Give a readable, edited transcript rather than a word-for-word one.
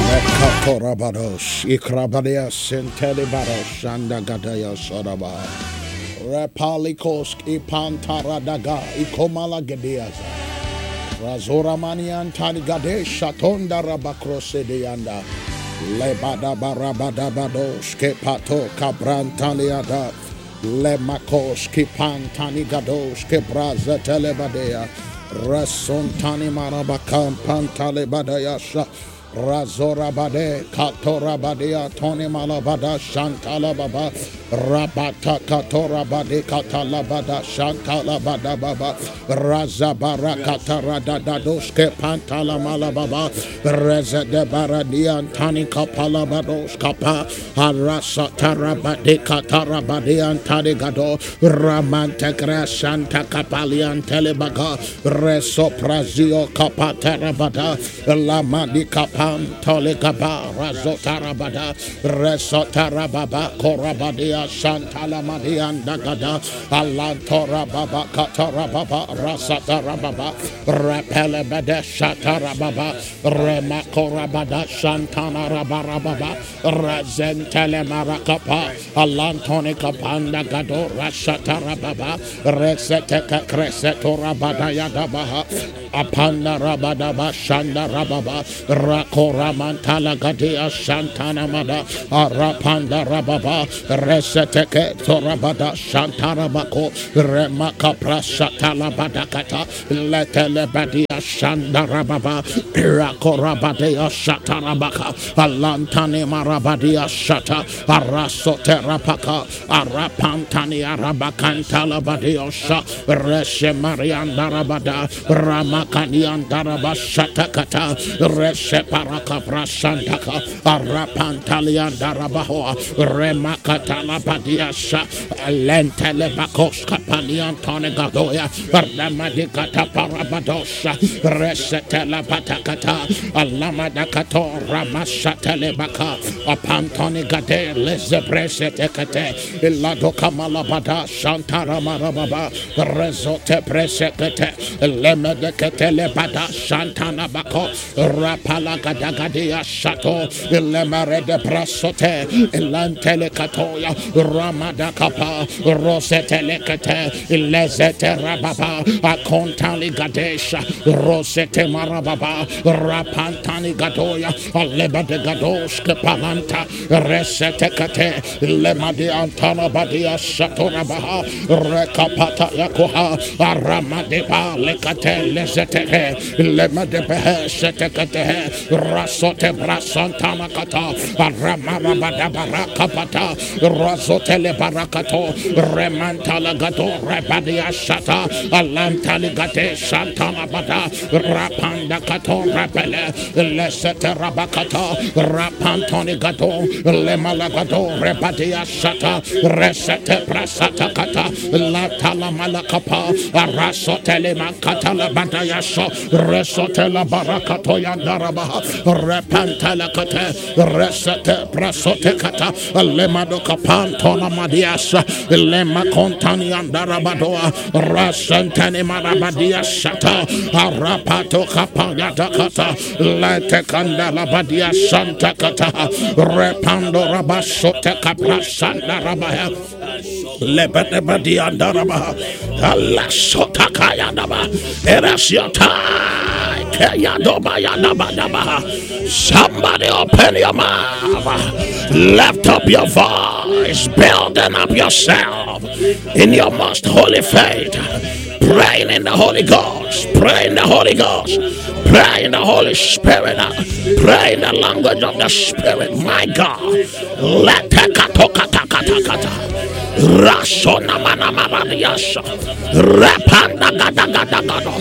Korabados, Ikrabadia Sintelibaros, Andagadaya Sodaba, Repalikos, Ipantaradaga, Ikomala Gediaza, Razoramanian Tanigade, Shatonda Rabakrose Deanda, Lebada Barabadabados, Kepato, Cabrantaniada, Lemakos, Kipantanigados, Kebraza Telebadea, Rasontani Marabakam Pantalebadayasha. Razorabade, Katorabadea, Tony Malabada, Shantalababa, Rabata Katorabade, Katalabada, Shantalabada Baba, Razabara Kataradadoske, Pantala Malababa, Reza de Baradian, Tani Kapalabados, Kapa, Arasa Tarabade, Katarabadian, Tadigado, Ramantegra, Santa Kapalian, Telebaga, Reso Prazio, Kapatarabada, Lamadi Kapa. Tolikaba, Razotarabada, Resotarababa, Korabadia, Shantalamadian Dagada, Alantorababa, Katarababa, Rasatarababa, Repelebede, Shatarababa, Remakorabada, Shantana Rabarababa, Razentelemarakapa, Alantonica Panda Gado, Rashatarababa, Reseteka Cresetorabada Yadabaha, Apanda Rabadaba, Shanda Rababa, Rakoramantala Gadia Shantana Mada Arapanda Rababa Reseteke Torabada Shantarabako Remaka Prashatala Badakata Letelebadia Shanda Rababa Rakorabadea Shatarabaka Alantani Marabadia Shata Arasoterapaka Arapantani Arabakantala Badiosha Reshe Marianda Rabada Ramakanian Daraba Shatakata Resheparaka Prasantaka Arapantalian Darabahoa Remakatala Badiasha Lentelebakos Kapanian Tonegadoya Ramadikata Parabadosha Resetela Patakata Alamadakato Ramashatelebaka Apantoni Gade Lezepresetekate Ilado Kamalabada Shantara Marababa Rezote Presekate Lemedekatele Bada Shantana Bako Rapalagadagadia Shato, Lemare de Prasote, Ilantele Katoya, Ramada Kapa, Rosete Lekate, Ilezete Rababa, Akontali Gadesha, Rosete Marababa, Rapantani Gadoya, Aleba de Gadosh, Palanta, Resete Kate, Lemadi Antana Badia Shatorabaha, Rekapata Yakoha, Aramadeba Lekate, Lezete, Lemade Shetekate, Rasote Brasantana Kata, Ramabada Barakapata, Rasotele Barakato, Remantala Gato, Rebadia Shata, Alantali Gate, Shantana Bada, Rapanda Kato, Rapele, Lesete Rabakata, Rapantoni Gato, Lemalagato, Rebadia Shata, Resete Brasata Kata, Latala Malakapa, Rasotele Makatala Badayasho, Resotela Barakato Yandarabaha, Repantala Kate, Resete Prasote Kata, Lemado Kapantona Madiasa, Lema Contani Andarabadoa, Rasantani Marabadia Shata, Arapato Kapayata Kata, Lete Kandala Badia Santa Kata, Repando Rabasote Capra Santa Rabaha, Lebete Badia Andarabaha, Alasota Kayadaba, Erasiota. Somebody open your mouth, lift up your voice, building up yourself in your most holy faith, praying in the Holy Ghost, pray in the Holy Ghost, pray in the Holy Spirit, pray in the language of the Spirit. My God, let Rasona Manamariasha Rapanda Gada